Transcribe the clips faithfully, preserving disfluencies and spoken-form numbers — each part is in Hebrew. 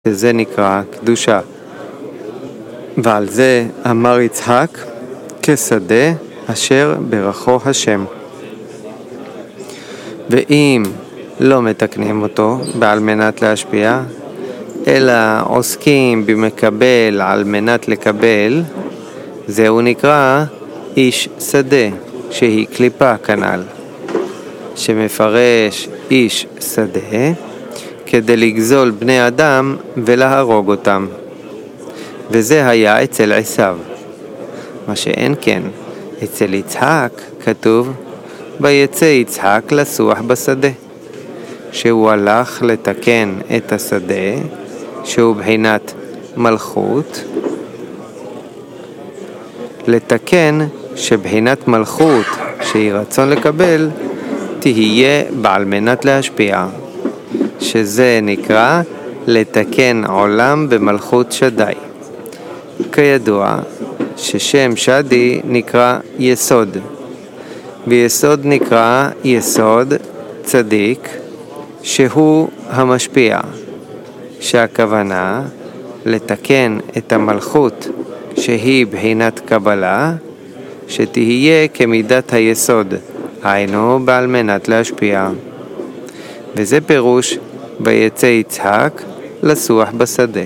שזה נקרא קדושה. ועל זה אמר יצחק, כשדה אשר ברכו השם. ואם לא מתקנים אותו בעל מנת להשפיע, אלא עוסקים במקבל על מנת לקבל, זהו נקרא איש שדה, שהיא קליפה כנ"ל, שמפרש איש שדה כדי לגזול בני אדם ולהרוג אותם. וזה היה אצל עשיו. מה שאין כן, אצל יצחק כתוב, ויצא יצחק לסוח בשדה, שהוא הלך לתקן את השדה, שהוא בחינת מלכות, לתקן שבחינת מלכות שהיא רצון לקבל, תהיה בעל מנת להשפיע, שזה נקרא לתקן עולם במלכות שדי. כידוע ששם שדי נקרא יסוד, ויסוד נקרא יסוד צדיק, שהוא המשפיע, שהכוונה לתקן את המלכות שהיא בחינת קבלה, שתהיה כמידת היסוד, היינו בעל מנת להשפיע. וזה פירוש ויצא יצחק לסוח בשדה.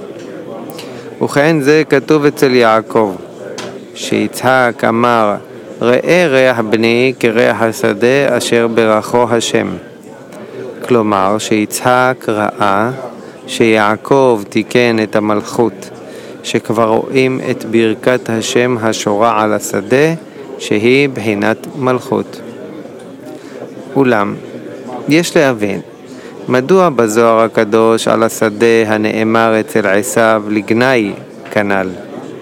וכן זה כתוב אצל יעקב, שיצחק אמר, ראה ריח בני כריח השדה אשר ברכו השם. כלומר שיצחק ראה שיעקב תיקן את המלכות, שכבר רואים את ברכת השם השורה על השדה, שהיא בחינת מלכות. אולם יש להבין, מדוע בזוהר הקדוש על השדה הנאמר אצל עשיו לגנאי כנ"ל?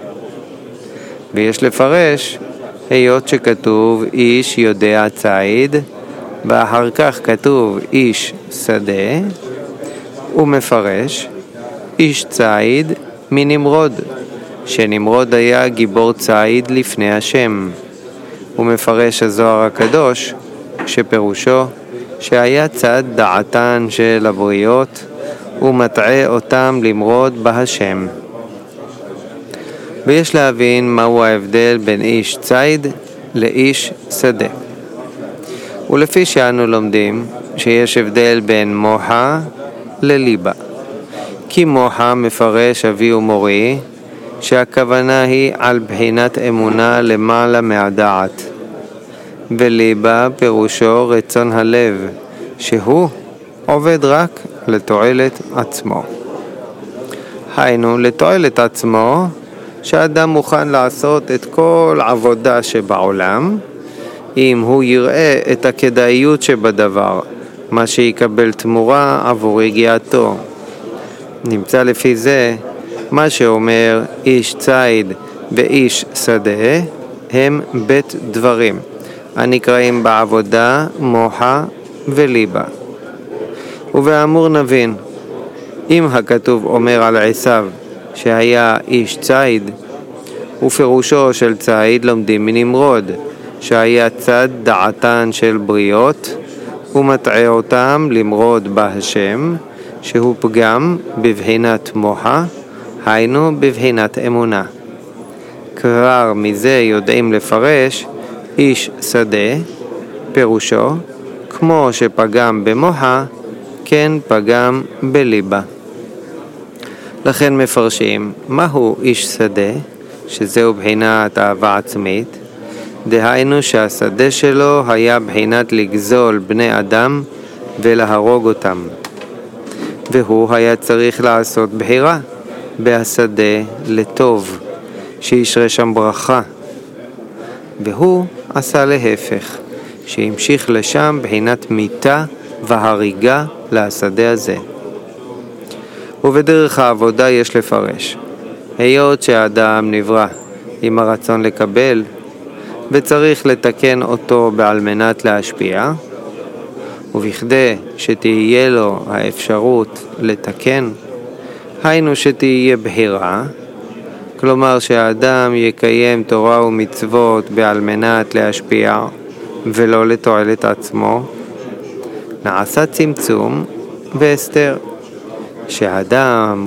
ויש לפרש, היות שכתוב איש יודע ציד, ואחר כך כתוב איש שדה, הוא מפרש איש ציד מנמרוד, שנמרוד היה גיבור ציד לפני השם. הוא מפרש הזוהר הקדוש שפירושו שהיה צד דעתן של הבריות ומטעה אותם למרוד בהשם. ויש להבין מהו ההבדל בין איש ציד לאיש שדה. ולפי שאנו לומדים שיש הבדל בין מוחה לליבה. כי מוחה מפרש אבי ומורי, שהכוונה היא על בחינת אמונה למעלה מהדעת. וליבה פירושו רצון הלב, שהוא עובד רק לתועלת עצמו. היינו לתועלת עצמו, שאדם מוכן לעשות את כל עבודה שבעולם, אם הוא יראה את הכדאיות שבדבר, מה שיקבל תמורה עבור הגיעתו. נמצא לפי זה, מה שאומר איש ציד ואיש שדה, הם בית דברים, הנקראים בעבודה מוחה וליבה. ובאמור נבין, אם הכתוב אומר על עשיו שהיה איש ציד, ופירושו של ציד לומדים מנמרוד, שהיה צד דעתן של בריות, ומטעה אותם למרוד בהשם, שהוא פגם בבחינת מוחה, היינו בבחינת אמונה. כבר מזה יודעים לפרש, איש שדה, פירושו, כמו שפגם במוחה, כן פגם בליבה. לכן מפרשים, מהו איש שדה, שזהו בחינת אהבה עצמית, דהיינו שהשדה שלו היה בחינת לגזול בני אדם ולהרוג אותם. והוא היה צריך לעשות בחירה בהשדה לטוב, שישרה שם ברכה. והוא עשה להפך, שהמשיך לשם בחינת מיתה והריגה להשדה הזה. ובדרך העבודה יש לפרש, היות שהאדם נברא עם הרצון לקבל, וצריך לתקן אותו בעל מנת להשפיע, ובכדי שתהיה לו האפשרות לתקן, היינו שתהיה בחירה, כלומר שהאדם יקיים תורה ומצוות בעל מנת להשפיע ולא לתועלת עצמו, נעשה צמצום והסתר, שאדם